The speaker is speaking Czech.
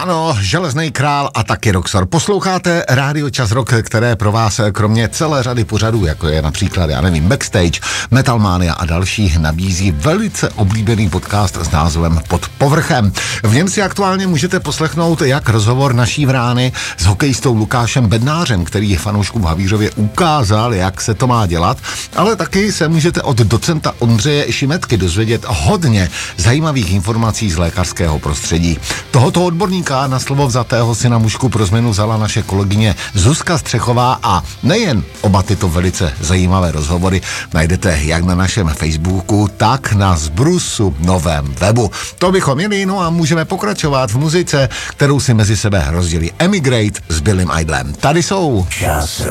Ano, Železný král a taky Roxor. Posloucháte Rádio Čas Rock, které pro vás kromě celé řady pořadů, jako je například, já nevím, Backstage, Metalmania a dalších, nabízí velice oblíbený podcast s názvem Pod povrchem. V něm si aktuálně můžete poslechnout jak rozhovor naší vrány s hokejistou Lukášem Bednářem, který fanouškům v Havířově ukázal, jak se to má dělat, ale taky se můžete od docenta Ondřeje Šimetky dozvědět hodně zajímavých informací z lékařského prostředí. Tohoto odborníka na slovo vzatého si na mužku pro změnu vzala naše kolegyně Zuzka Střechová a nejen oba tyto velice zajímavé rozhovory najdete jak na našem Facebooku, tak na Zbrusu novém webu. To bychom měli, no a můžeme pokračovat v muzice, kterou si mezi sebe rozdělí Emigrate s Billym Idlem. Tady jsou Čas